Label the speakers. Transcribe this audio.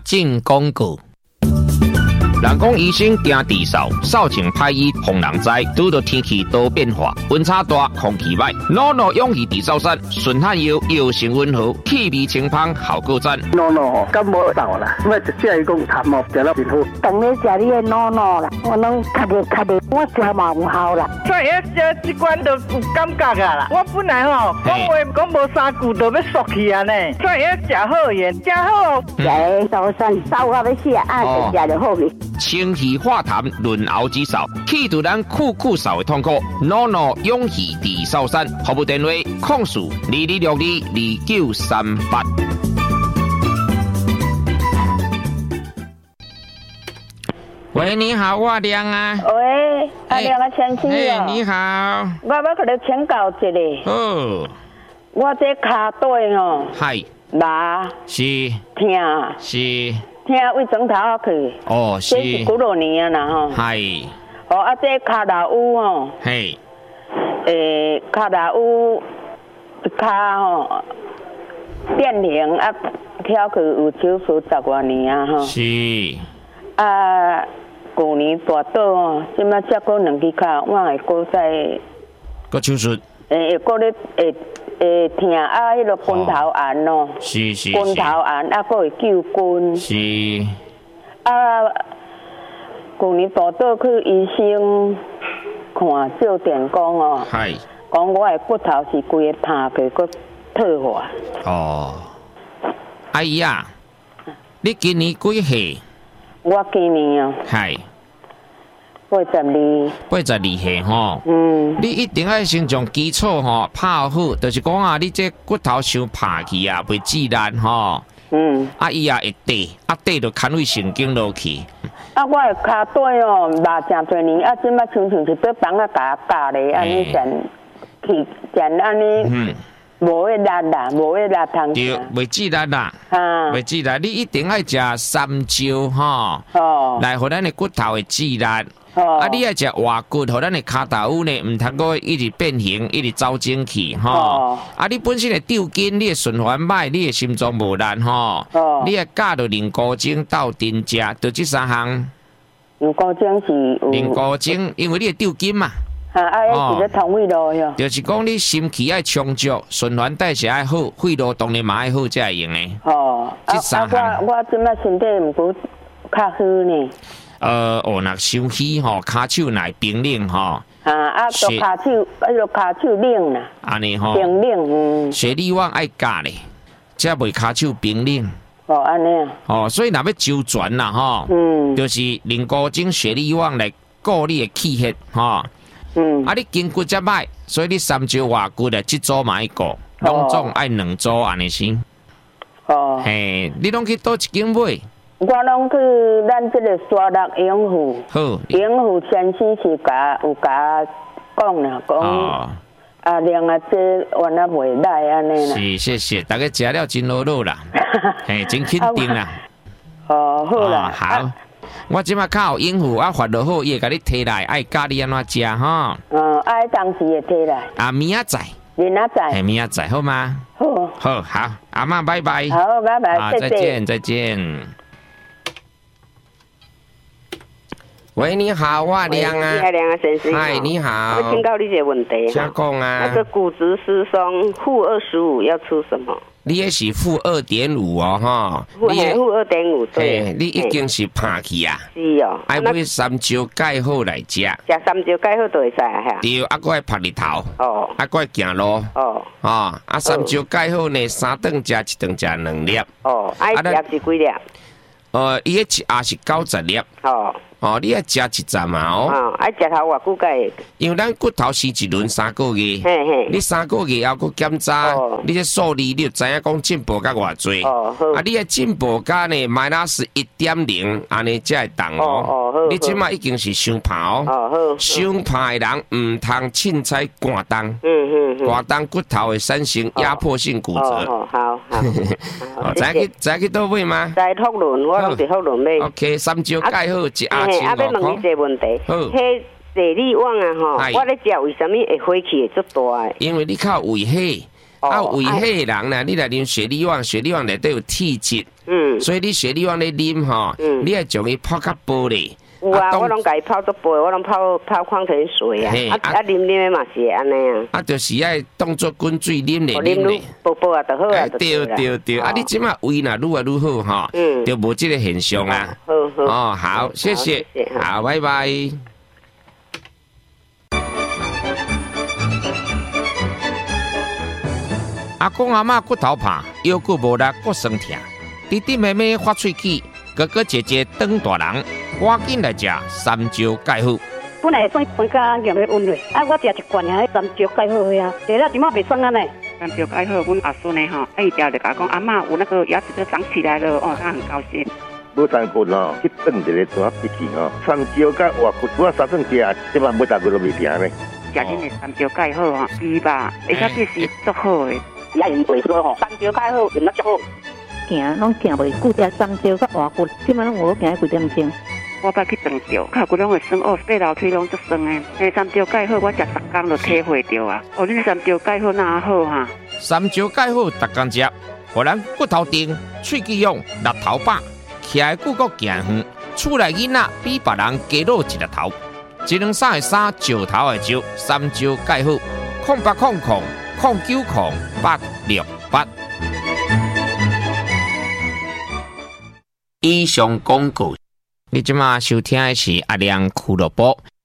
Speaker 1: 进广告。人讲医生惊治扫，扫清歹医防人灾。拄到天气多变化，温差大，空气歹。诺诺勇气治扫山，顺汗药药性温和，气味清芳，效果赞。
Speaker 2: 诺诺感冒到啦，我就只系讲痰毛食了真好。
Speaker 3: 当你食你的诺诺啦，我拢咳的，我食嘛有效啦。
Speaker 4: 所以食这罐就有感觉啊啦。我本来讲话讲无3句就要缩去啊呢。所以食好盐，食好。
Speaker 3: 食扫山扫到要死啊，就食就好去。
Speaker 1: 清气化痰，润喉止扫，去除咱酷扫的痛苦。诺诺勇气治扫山，服务电话：0422622938。喂，你好，我亮啊。
Speaker 3: 喂，阿亮啊，先生啊。
Speaker 1: 你好。
Speaker 3: 我要甲你请教一下。
Speaker 1: 哦。
Speaker 3: 我这骹底哦。
Speaker 1: 嗨。
Speaker 3: 麻。
Speaker 1: 是。
Speaker 3: 痛。
Speaker 1: 是。
Speaker 3: 听胃肠头去，
Speaker 1: 哦，是，
Speaker 3: 这是几多年啊啦吼，
Speaker 1: 系，
Speaker 3: 哦啊，这骹头乌吼，
Speaker 1: 嘿，
Speaker 3: 骹头乌骹吼变形啊，跳去有手术10多年啊吼，
Speaker 1: 是，
Speaker 3: 啊，去年大倒哦，即摆才过2支骹，我会过再，
Speaker 1: 个手术，
Speaker 3: 会过咧痛啊，迄个筋头炎咯，
Speaker 1: 是，筋
Speaker 3: 头炎啊，佫会救筋，
Speaker 1: 是，
Speaker 3: 啊，去年大倒去医生看照电讲哦，
Speaker 1: 系，
Speaker 3: 讲我的骨头是规个塌去，佫退化。
Speaker 1: 哦，阿姨啊，你今年几岁？
Speaker 3: 我今年啊，
Speaker 1: 系。
Speaker 3: 82
Speaker 1: 岁吼，你一定要先从基础吼拍好，就是讲啊，你这骨头伤拍去啊，袂自然吼。啊伊啊会跌，啊跌就牵位神经落去。
Speaker 3: 啊，我的骹底哦，麻真多年，啊，即摆常常是要帮啊夹夹咧，安尼先去先安尼，无迄力啦，无迄力通。
Speaker 1: 对，袂自然啦，袂自然，你一定要食三椒吼，来互咱的骨头会自然。啊，你要食活骨，互咱的骹头呢，唔通个一直变形，一直走精气吼。啊，你本身的吊筋，你的循环歹，你的心脏无力吼。你要加着菱骨精到丁食，就这3项。
Speaker 3: 菱骨精是有。
Speaker 1: 菱骨精，因为你的吊筋嘛。
Speaker 3: 迄是咧通胃路哟。
Speaker 1: 就是讲你心气要充足，循环代谢要好，肺路当然嘛要好，才会用的。这3项。
Speaker 3: 我即摆身体毋过较好呢。
Speaker 1: 若伤虚吼，骹手乃冰冷吼。
Speaker 3: 就骹手，骹手冷啦。
Speaker 1: 安尼吼。
Speaker 3: 冰冷，
Speaker 1: 血力旺爱加咧，才袂骹手冰冷。
Speaker 3: 安尼
Speaker 1: 啊。所以若要周全啦吼。就是菱骨精、血力旺来顾你的气血吼。你筋骨则歹，所以你三招活骨的一组嘛要顾，拢总爱2组安尼先。嘿，你拢去倒一间买？
Speaker 3: 我拢去咱这个沙鹿永富。
Speaker 1: 好。
Speaker 3: 永富先生是有甲讲啦，讲啊量啊这原来袂歹安尼啦。
Speaker 1: 是，谢谢，大家食了真好乐啦，嘿，真肯定啦。
Speaker 3: 好啦。
Speaker 1: 好。我即马靠永富啊，发落好，伊会甲你摕来，爱教你安怎食吼。
Speaker 3: 爱当时会摕来。
Speaker 1: 明仔载。
Speaker 3: 明仔载。
Speaker 1: 嘿，明仔载好吗？好，阿嬷拜拜。
Speaker 3: 好，拜拜，
Speaker 1: 再见。喂，你好，我亮啊。
Speaker 3: 亮啊，先生。
Speaker 1: 嗨，你好。
Speaker 3: 我请教你一个问题。
Speaker 1: 请讲啊。
Speaker 3: 那个骨质疏松负25要出什么？
Speaker 1: 你也是负2.5哦，哈。
Speaker 3: 负2.5对。
Speaker 1: 你已经是拍去啊。
Speaker 3: 是哦。
Speaker 1: 爱买3招钙好来食。
Speaker 3: 食3招钙好就会使啊。
Speaker 1: 对，啊，搁爱晒日头。搁爱行路。3招钙好呢，3顿食，1顿食2粒。
Speaker 3: 爱食是几粒？
Speaker 1: 伊迄也是90粒。你要食1站嘛
Speaker 3: 爱食头偌久才？
Speaker 1: 因为咱骨头生一轮3个月，你3个月后搁检查，你这数字你就知影讲进步到偌济。你的进步加呢-1.0，安尼才会当哦。你即马已经是伤怕哦。伤怕的人唔通凊彩寒冻。寒冻骨头会产生压迫性骨折。
Speaker 3: 好。
Speaker 1: 知去倒买吗？
Speaker 3: 在福伦，我拢伫福伦买。
Speaker 1: OK， 3招钙好1盒。
Speaker 3: 要问你一个问题，迄地理网啊吼，我咧食为什么会火气会足大？
Speaker 1: 因为你靠胃火， 胃迄个人呢，你来啉雪利旺，雪利旺内底有铁质，所以你雪利旺咧啉吼，你要将伊泡较薄咧。
Speaker 5: 有啊，我拢家泡做杯，我拢泡矿泉水啊，啉嘛是安尼啊。
Speaker 1: 啊，就是爱当做滚水啉咧，
Speaker 5: 啉咧，薄薄啊就好啊。
Speaker 1: 对，啊，你即马胃若愈来愈好吼，就无即个现象啊。好，谢谢，好，拜拜。阿公阿嬷骨头怕，腰骨无力，骨酸痛，弟弟妹妹发喙齿，哥哥姐姐长大人，赶紧来食三椒钙好。
Speaker 6: 本来算分家咸咧温热，我食一罐遐三椒钙好呀，食了即马袂酸啊呢。
Speaker 7: 三椒钙好，阮阿孙呢吼，一条就甲讲阿嬷有那个牙齿都长起来了，他很高兴。
Speaker 8: 无三棍吼，去炖一个大笔记吼，三椒甲活骨，我3顿食，即摆每大棍都袂停呢。
Speaker 7: 食恁的三椒钙好吼，猪吧，而且这是足好的。
Speaker 2: 也用袂说吼，三椒钙好，用得足好。
Speaker 6: 行拢行袂久，食三椒甲活骨，即摆拢有行几点钟。
Speaker 7: 我捌去长照，脚骨拢会酸，爬楼梯拢足酸的。迄三椒钙好，我食10天就体会到啊。恁三椒钙好哪好哈？
Speaker 1: 三椒钙好，逐工食，互咱骨头硬，喙齿勇，力头饱，徛的久阁行远，厝内囡仔比别人加露一粒头。1两3的3，石头的石，三椒钙好，0800090868。以上广告，你即马收听的是阿亮俱乐部。